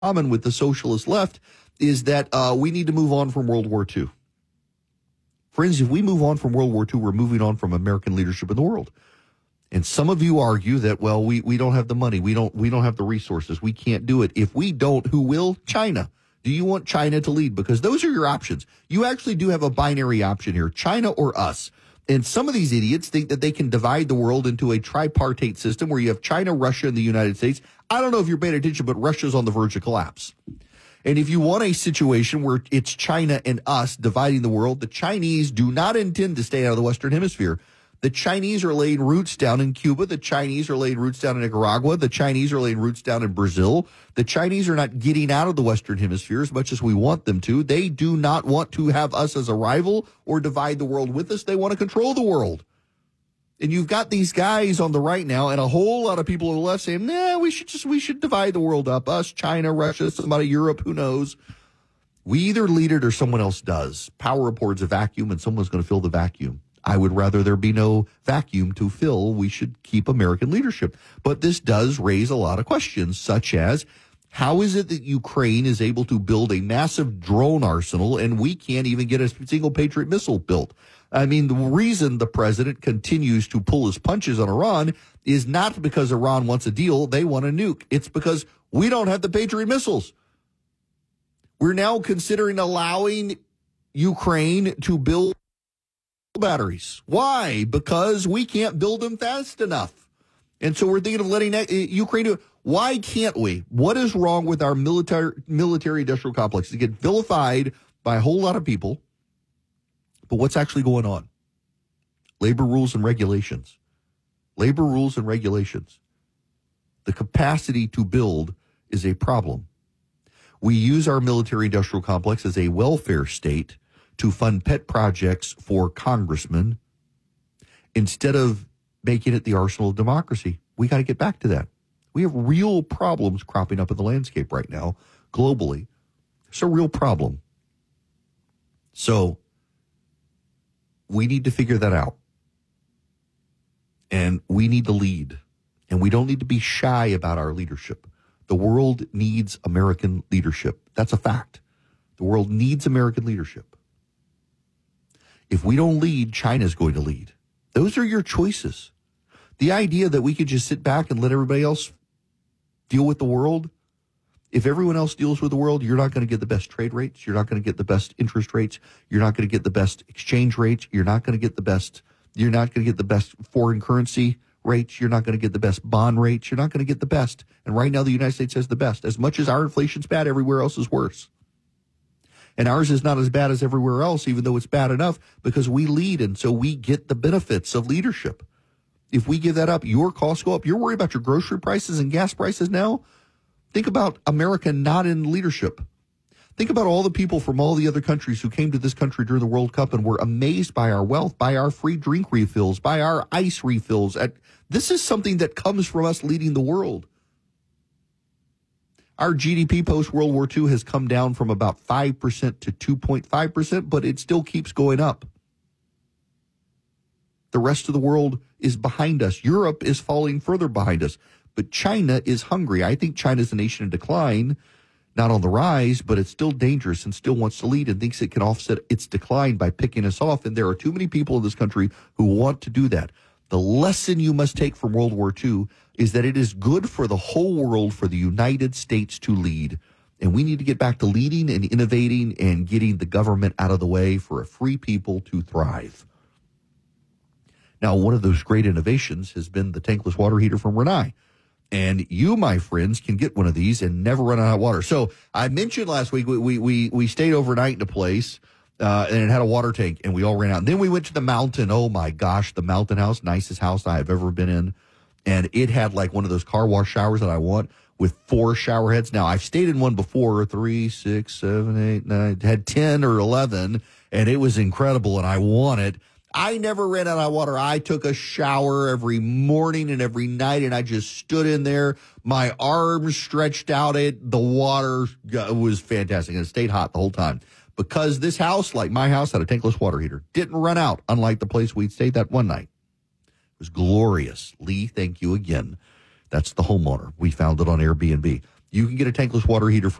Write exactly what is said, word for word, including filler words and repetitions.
common with the socialist left is that uh, we need to move on from World War Two. Friends, if we move on from World War Two, we're moving on from American leadership in the world. And some of you argue that, well, we, we don't have the money. We don't we don't have the resources. We can't do it. If we don't, who will? China. Do you want China to lead? Because those are your options. You actually do have a binary option here, China or us. And some of these idiots think that they can divide the world into a tripartite system where you have China, Russia, and the United States. I don't know if you're paying attention, but Russia's on the verge of collapse. And if you want a situation where it's China and us dividing the world, the Chinese do not intend to stay out of the Western Hemisphere. The Chinese are laying roots down in Cuba. The Chinese are laying roots down in Nicaragua. The Chinese are laying roots down in Brazil. The Chinese are not getting out of the Western Hemisphere as much as we want them to. They do not want to have us as a rival or divide the world with us. They want to control the world. And you've got these guys on the right now and a whole lot of people on the left saying, nah, we should just, we should divide the world up. Us, China, Russia, somebody, Europe, who knows? We either lead it or someone else does. Power reports a vacuum and someone's going to fill the vacuum. I would rather there be no vacuum to fill. We should keep American leadership. But this does raise a lot of questions, such as, how is it that Ukraine is able to build a massive drone arsenal and we can't even get a single Patriot missile built? I mean, the reason the president continues to pull his punches on Iran is not because Iran wants a deal. They want a nuke. It's because we don't have the Patriot missiles. We're now considering allowing Ukraine to build batteries. Why? Because we can't build them fast enough. And so we're thinking of letting Ukraine do it. Why can't we? What is wrong with our military military industrial complex? It gets vilified by a whole lot of people. But what's actually going on? Labor rules and regulations. Labor rules and regulations. The capacity to build is a problem. We use our military industrial complex as a welfare state to fund pet projects for congressmen instead of making it the arsenal of democracy. We got to get back to that. We have real problems cropping up in the landscape right now, globally. It's a real problem. So we need to figure that out. And we need to lead. And we don't need to be shy about our leadership. The world needs American leadership. That's a fact. The world needs American leadership. If we don't lead, China's going to lead. Those are your choices. The idea that we could just sit back and let everybody else deal with the world, if everyone else deals with the world, you're not going to get the best trade rates. You're not going to get the best interest rates. You're not going to get the best exchange rates. You're not going to get the best, you're not going to get the best foreign currency rates. You're not going to get the best bond rates. You're not going to get the best. And right now, the United States has the best. As much as our inflation's bad, everywhere else is worse. And ours is not as bad as everywhere else, even though it's bad enough, because we lead, and so we get the benefits of leadership. If we give that up, your costs go up. You're worried about your grocery prices and gas prices now? Think about America not in leadership. Think about all the people from all the other countries who came to this country during the World Cup and were amazed by our wealth, by our free drink refills, by our ice refills. This is something that comes from us leading the world. Our G D P post-World War Two has come down from about five percent to two point five percent, but it still keeps going up. The rest of the world is behind us. Europe is falling further behind us. But China is hungry. I think China's a nation in decline, not on the rise, but it's still dangerous and still wants to lead and thinks it can offset its decline by picking us off. And there are too many people in this country who want to do that. The lesson you must take from World War Two is that it is good for the whole world for the United States to lead. And we need to get back to leading and innovating and getting the government out of the way for a free people to thrive. Now, one of those great innovations has been the tankless water heater from Rinnai. And you, my friends, can get one of these and never run out of water. So I mentioned last week, we we we, we stayed overnight in a place, uh, and it had a water tank, and we all ran out. And then we went to the mountain. Oh, my gosh, the mountain house, nicest house I have ever been in. And it had like one of those car wash showers that I want with four shower heads. Now, I've stayed in one before, three, six, seven, eight, nine, had ten or eleven, and it was incredible, and I want it. I never ran out of water. I took a shower every morning and every night, and I just stood in there. My arms stretched out. It the water was fantastic, and it stayed hot the whole time. Because this house, like my house, had a tankless water heater. Didn't run out, unlike the place we stayed that one night. It was glorious. Lee, thank you again. That's the homeowner. We found it on Airbnb. You can get a tankless water heater for